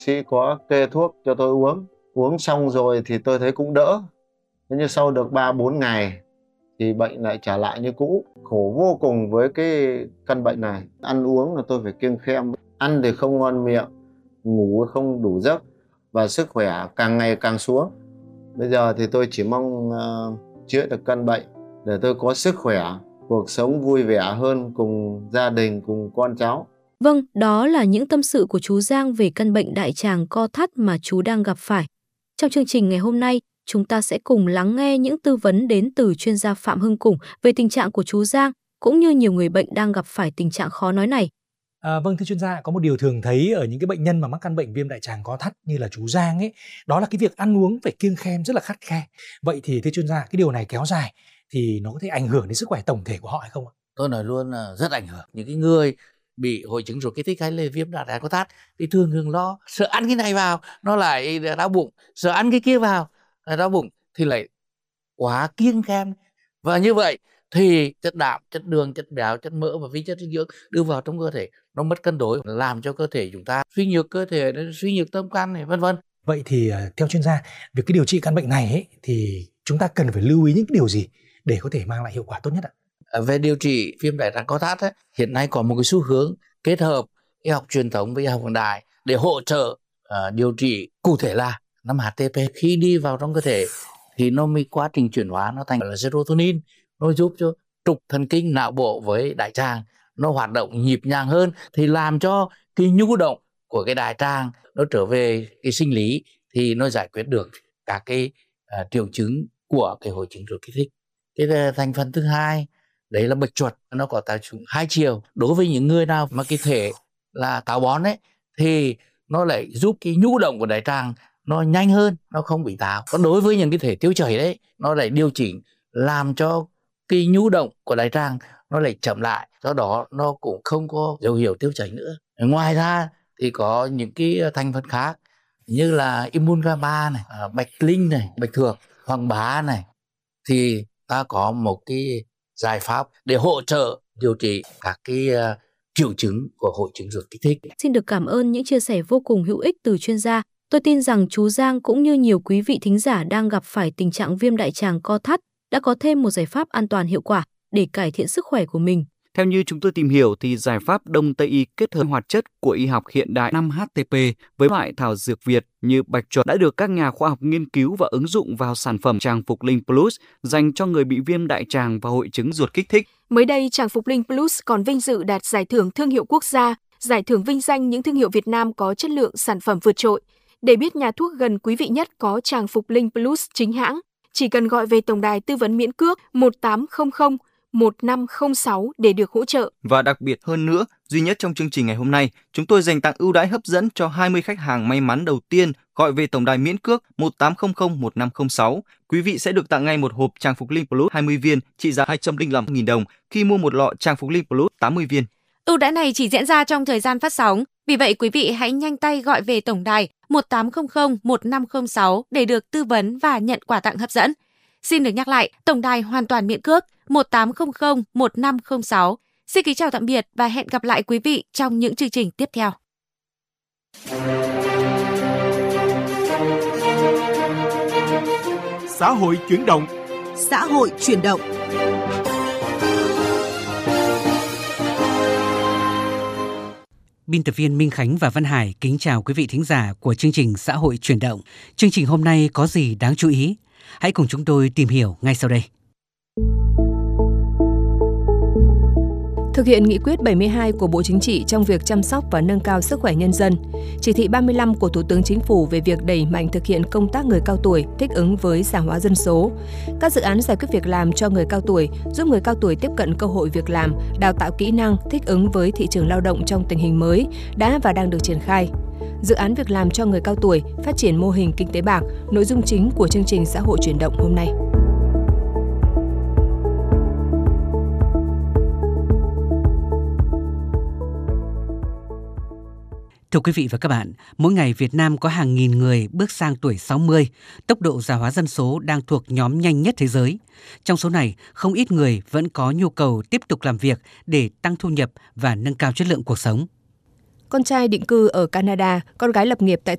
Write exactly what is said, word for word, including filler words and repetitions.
Sĩ có kê thuốc cho tôi uống. Uống xong rồi thì tôi thấy cũng đỡ. Thế nhưng sau được ba bốn ngày thì bệnh lại trở lại như cũ. Khổ vô cùng với cái căn bệnh này. Ăn uống là tôi phải kiêng khem. Ăn thì không ngon miệng, ngủ không đủ giấc và sức khỏe càng ngày càng xuống. Bây giờ thì tôi chỉ mong uh, chữa được căn bệnh để tôi có sức khỏe, cuộc sống vui vẻ hơn cùng gia đình, cùng con cháu. Vâng, đó là những tâm sự của chú Giang về căn bệnh đại tràng co thắt mà chú đang gặp phải. Trong chương trình ngày hôm nay, chúng ta sẽ cùng lắng nghe những tư vấn đến từ chuyên gia Phạm Hưng Củng về tình trạng của chú Giang, cũng như nhiều người bệnh đang gặp phải tình trạng khó nói này. À, vâng, thưa chuyên gia, có một điều thường thấy ở những cái bệnh nhân mà mắc căn bệnh viêm đại tràng co thắt như là chú Giang ấy, đó là cái việc ăn uống phải kiêng khem rất là khắt khe. Vậy thì thưa chuyên gia, cái điều này kéo dài thì nó có thể ảnh hưởng đến sức khỏe tổng thể của họ hay không ạ? Tôi nói luôn là rất ảnh hưởng. Những cái người bị hội chứng ruột kích thích hay là viêm đại tràng co thắt thì thường thường lo sợ ăn cái này vào nó lại đau bụng, sợ ăn cái kia vào là đau bụng thì lại quá kiêng khem, và như vậy thì chất đạm, chất đường, chất béo, chất mỡ và vi chất dinh dưỡng đưa vào trong cơ thể nó mất cân đối, làm cho cơ thể chúng ta suy nhược cơ thể, suy nhược tâm can này, vân vân. Vậy thì theo chuyên gia, việc cái điều trị căn bệnh này ấy, thì chúng ta cần phải lưu ý những điều gì để có thể mang lại hiệu quả tốt nhất ạ? Về điều trị viêm đại tràng co thắt ấy, hiện nay có một cái xu hướng kết hợp y học truyền thống với y học hiện đại để hỗ trợ uh, điều trị, cụ thể là năm H T P. Khi đi vào trong cơ thể thì nó mới quá trình chuyển hóa nó thành là serotonin, nó giúp cho trục thần kinh não bộ với đại tràng nó hoạt động nhịp nhàng hơn, thì làm cho cái nhu động của cái đại tràng nó trở về cái sinh lý, thì nó giải quyết được các cái uh, triệu chứng của cái hội chứng ruột kích thích. Cái thành phần thứ hai đấy là bạch chuột, nó có tác dụng hai chiều. Đối với những người nào mà cái thể là táo bón ấy thì nó lại giúp cái nhu động của đại tràng nó nhanh hơn, nó không bị táo. Còn đối với những cái thể tiêu chảy đấy, nó lại điều chỉnh làm cho cái nhu động của đại tràng nó lại chậm lại, do đó nó cũng không có dấu hiệu tiêu chảy nữa. Ngoài ra thì có những cái thành phần khác như là Immunogamma này, bạch linh này, bạch thược, hoàng bá này, thì ta có một cái giải pháp để hỗ trợ điều trị các cái uh, triệu chứng của hội chứng ruột kích thích. Xin được cảm ơn những chia sẻ vô cùng hữu ích từ chuyên gia. Tôi tin rằng chú Giang cũng như nhiều quý vị thính giả đang gặp phải tình trạng viêm đại tràng co thắt đã có thêm một giải pháp an toàn hiệu quả để cải thiện sức khỏe của mình. Theo như chúng tôi tìm hiểu thì giải pháp Đông Tây y kết hợp hoạt chất của y học hiện đại năm H T P với loại thảo dược Việt như bạch chuột đã được các nhà khoa học nghiên cứu và ứng dụng vào sản phẩm Tràng Phục Linh Plus dành cho người bị viêm đại tràng và hội chứng ruột kích thích. Mới đây, Tràng Phục Linh Plus còn vinh dự đạt giải thưởng thương hiệu quốc gia, giải thưởng vinh danh những thương hiệu Việt Nam có chất lượng sản phẩm vượt trội. Để biết nhà thuốc gần quý vị nhất có Tràng Phục Linh Plus chính hãng, chỉ cần gọi về tổng đài tư vấn miễn cước một tám không không một năm không sáu để được hỗ trợ. Và đặc biệt hơn nữa, duy nhất trong chương trình ngày hôm nay, chúng tôi dành tặng ưu đãi hấp dẫn cho hai mươi khách hàng may mắn đầu tiên gọi về tổng đài miễn cước một tám không không một năm không sáu. Quý vị sẽ được tặng ngay một hộp Tràng Phục Linh Plus hai mươi viên trị giá hai trăm lẻ năm nghìn đồng khi mua một lọ Tràng Phục Linh Plus tám mươi viên. Ưu đãi này chỉ diễn ra trong thời gian phát sóng, vì vậy quý vị hãy nhanh tay gọi về tổng đài một tám không không một năm không sáu để được tư vấn và nhận quà tặng hấp dẫn. Xin được nhắc lại, tổng đài hoàn toàn miễn cước một tám không không một năm không sáu. Xin kính chào tạm biệt và hẹn gặp lại quý vị trong những chương trình tiếp theo. Xã hội chuyển động. Xã hội chuyển động. Biên tập viên Minh Khánh và Văn Hải kính chào quý vị thính giả của chương trình Xã hội chuyển động. Chương trình hôm nay có gì đáng chú ý? Hãy cùng chúng tôi tìm hiểu ngay sau đây. Thực hiện nghị quyết bảy mươi hai của Bộ Chính trị trong việc chăm sóc và nâng cao sức khỏe nhân dân, chỉ thị ba mươi lăm của Thủ tướng Chính phủ về việc đẩy mạnh thực hiện công tác người cao tuổi thích ứng với già hóa dân số, các dự án giải quyết việc làm cho người cao tuổi, giúp người cao tuổi tiếp cận cơ hội việc làm, đào tạo kỹ năng, thích ứng với thị trường lao động trong tình hình mới đã và đang được triển khai. Dự án việc làm cho người cao tuổi, phát triển mô hình kinh tế bạc, nội dung chính của chương trình Xã hội chuyển động hôm nay. Thưa quý vị và các bạn, mỗi ngày Việt Nam có hàng nghìn người bước sang tuổi sáu mươi, tốc độ già hóa dân số đang thuộc nhóm nhanh nhất thế giới. Trong số này, không ít người vẫn có nhu cầu tiếp tục làm việc để tăng thu nhập và nâng cao chất lượng cuộc sống. Con trai định cư ở Canada, con gái lập nghiệp tại